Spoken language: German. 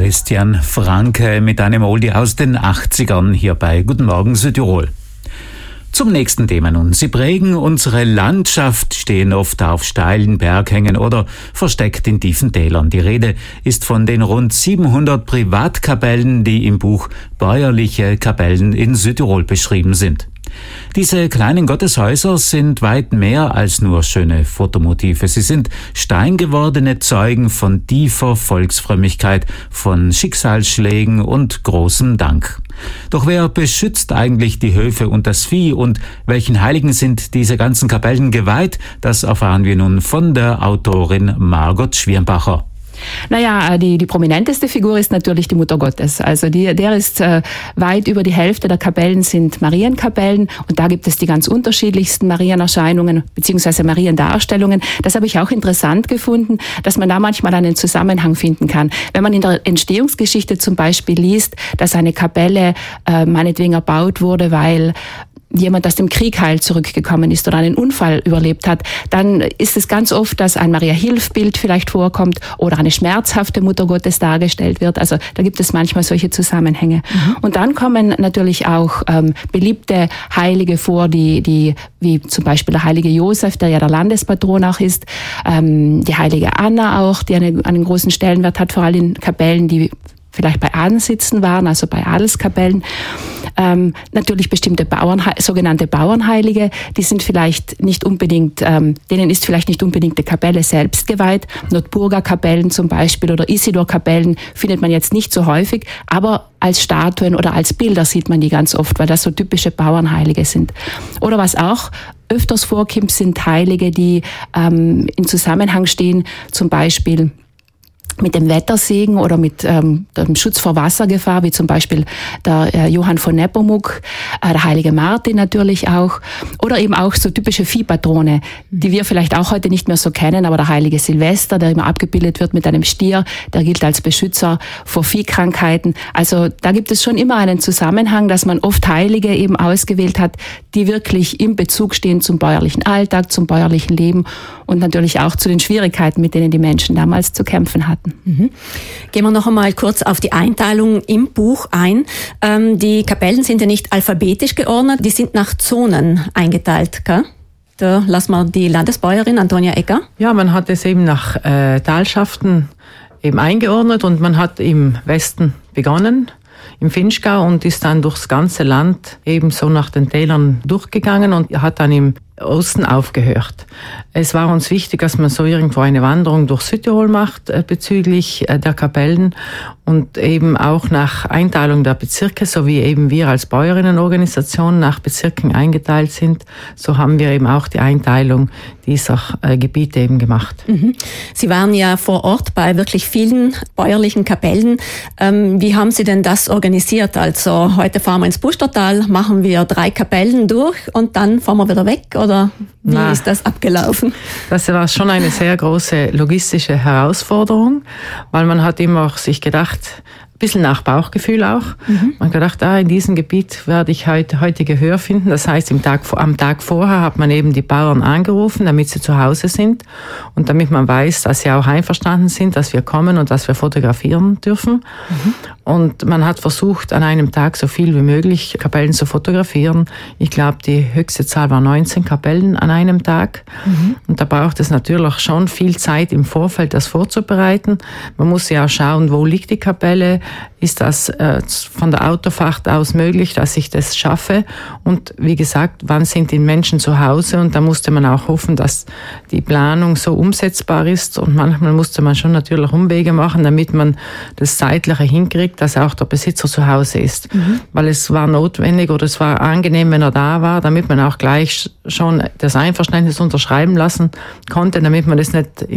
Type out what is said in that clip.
Christian Franke mit einem Oldie aus den 80ern hier bei Guten Morgen Südtirol. Zum nächsten Thema nun. Sie prägen unsere Landschaft, stehen oft auf steilen Berghängen oder versteckt in tiefen Tälern. Die Rede ist von den rund 700 Privatkapellen, die im Buch Bäuerliche Kapellen in Südtirol beschrieben sind. Diese kleinen Gotteshäuser sind weit mehr als nur schöne Fotomotive. Sie sind steingewordene Zeugen von tiefer Volksfrömmigkeit, von Schicksalsschlägen und großem Dank. Doch wer beschützt eigentlich die Höfe und das Vieh und welchen Heiligen sind diese ganzen Kapellen geweiht? Das erfahren wir nun von der Autorin Margot Schwirnbacher. Naja, die prominenteste Figur ist natürlich die Mutter Gottes. Also der ist weit über die Hälfte der Kapellen sind Marienkapellen und da gibt es die ganz unterschiedlichsten Marienerscheinungen bzw. Mariendarstellungen. Das habe ich auch interessant gefunden, dass man da manchmal einen Zusammenhang finden kann. Wenn man in der Entstehungsgeschichte zum Beispiel liest, dass eine Kapelle meinetwegen erbaut wurde, weil jemand aus dem Krieg heil zurückgekommen ist oder einen Unfall überlebt hat, dann ist es ganz oft, dass ein Maria-Hilf-Bild vielleicht vorkommt oder eine schmerzhafte Mutter Gottes dargestellt wird. Also da gibt es manchmal solche Zusammenhänge. Und dann kommen natürlich auch beliebte Heilige vor, die wie zum Beispiel der heilige Josef, der ja der Landespatron auch ist, die heilige Anna auch, die einen großen Stellenwert hat, vor allem in Kapellen, die vielleicht bei Adelsitzen waren, also bei Adelskapellen. Natürlich bestimmte sogenannte Bauernheilige, die sind vielleicht nicht unbedingt, denen ist vielleicht nicht unbedingt die Kapelle selbst geweiht. Notburger Kapellen zum Beispiel oder Isidor-Kapellen findet man jetzt nicht so häufig, aber als Statuen oder als Bilder sieht man die ganz oft, weil das so typische Bauernheilige sind. Oder was auch öfters vorkommt, sind Heilige, die in Zusammenhang stehen, zum Beispiel mit dem Wettersegen oder mit dem Schutz vor Wassergefahr, wie zum Beispiel der Johann von Nepomuk, der heilige Martin natürlich auch, oder eben auch so typische Viehpatrone, die wir vielleicht auch heute nicht mehr so kennen, aber der heilige Silvester, der immer abgebildet wird mit einem Stier, der gilt als Beschützer vor Viehkrankheiten. Also da gibt es schon immer einen Zusammenhang, dass man oft Heilige eben ausgewählt hat, die wirklich im Bezug stehen zum bäuerlichen Alltag, zum bäuerlichen Leben und natürlich auch zu den Schwierigkeiten, mit denen die Menschen damals zu kämpfen hatten. Gehen wir noch einmal kurz auf die Einteilung im Buch ein. Die Kapellen sind ja nicht alphabetisch geordnet, die sind nach Zonen eingeteilt, gell? Da lassen wir die Landesbäuerin Antonia Egger. Ja, man hat es eben nach Talschaften eben eingeordnet und man hat im Westen begonnen, im Vinschgau, und ist dann durchs ganze Land ebenso nach den Tälern durchgegangen und hat dann im Osten aufgehört. Es war uns wichtig, dass man so irgendwo eine Wanderung durch Südtirol macht bezüglich der Kapellen und eben auch nach Einteilung der Bezirke, so wie eben wir als Bäuerinnenorganisation nach Bezirken eingeteilt sind, so haben wir eben auch die Einteilung dieser Gebiete eben gemacht. Sie waren ja vor Ort bei wirklich vielen bäuerlichen Kapellen. Wie haben Sie denn das organisiert? Also heute fahren wir ins Pustertal, machen wir 3 Kapellen durch und dann fahren wir wieder weg? Oder wie ist das abgelaufen? Das war schon eine sehr große logistische Herausforderung, weil man hat immer sich gedacht, ein bisschen nach Bauchgefühl auch. Man hat gedacht, in diesem Gebiet werde ich heute Gehör finden. Das heißt, am Tag vorher hat man eben die Bauern angerufen, damit sie zu Hause sind und damit man weiß, dass sie auch einverstanden sind, dass wir kommen und dass wir fotografieren dürfen. Und man hat versucht, an einem Tag so viel wie möglich Kapellen zu fotografieren. Ich glaube, die höchste Zahl war 19 Kapellen an einem Tag. Und da braucht es natürlich schon viel Zeit im Vorfeld, das vorzubereiten. Man muss ja auch schauen, wo liegt die Kapelle? Ist das von der Autofahrt aus möglich, dass ich das schaffe? Und wie gesagt, wann sind die Menschen zu Hause? Und da musste man auch hoffen, dass die Planung so umsetzbar ist. Und manchmal musste man schon natürlich Umwege machen, damit man das Zeitliche hinkriegt, dass auch der Besitzer zu Hause ist. Weil es war notwendig oder es war angenehm, wenn er da war, damit man auch gleich schon das Einverständnis unterschreiben lassen konnte, damit man das nicht